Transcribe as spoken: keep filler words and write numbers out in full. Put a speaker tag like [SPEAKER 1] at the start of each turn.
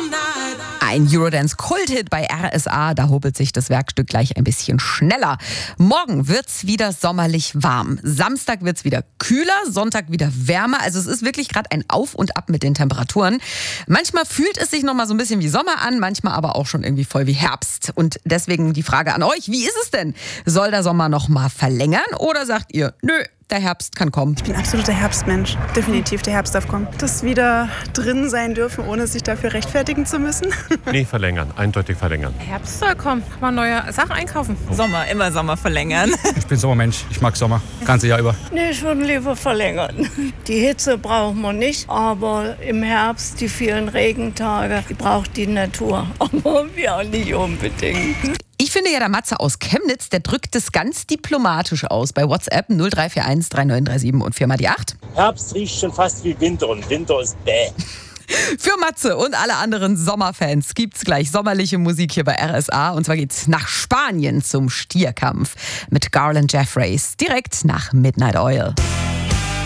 [SPEAKER 1] Ein Eurodance-Kulthit bei R S A, da hobelt sich das Werkstück gleich ein bisschen schneller. Morgen wird's wieder sommerlich warm. Samstag wird's wieder kühler, Sonntag wieder wärmer. Also es ist wirklich gerade ein Auf und Ab mit den Temperaturen. Manchmal fühlt es sich noch mal so ein bisschen wie Sommer an, manchmal aber auch schon irgendwie voll wie Herbst. Und deswegen die Frage an euch, wie ist es denn? Soll der Sommer noch mal verlängern oder sagt ihr, nö, der Herbst kann kommen?
[SPEAKER 2] Ich bin absoluter Herbstmensch. Definitiv, der Herbst darf kommen. Dass wieder drin sein dürfen, ohne sich dafür rechtfertigen zu müssen.
[SPEAKER 3] Nee, verlängern. Eindeutig verlängern.
[SPEAKER 4] Herbst soll kommen. Mal neue Sachen einkaufen.
[SPEAKER 5] Sommer, immer Sommer verlängern.
[SPEAKER 6] Ich bin Sommermensch. Ich mag Sommer. Ganze Jahr über.
[SPEAKER 7] Nee, ich würde lieber verlängern. Die Hitze braucht man nicht, aber im Herbst die vielen Regentage, die braucht die Natur. Aber wir auch nicht unbedingt.
[SPEAKER 1] Ich finde ja, der Matze aus Chemnitz, der drückt es ganz diplomatisch aus. Bei WhatsApp null drei vier eins drei neun drei sieben und vier mal die acht.
[SPEAKER 8] Herbst riecht schon fast wie Winter und Winter ist bäh.
[SPEAKER 1] Für Matze und alle anderen Sommerfans gibt's gleich sommerliche Musik hier bei R S A. Und zwar geht's nach Spanien zum Stierkampf mit Garland Jeffreys direkt nach Midnight Oil.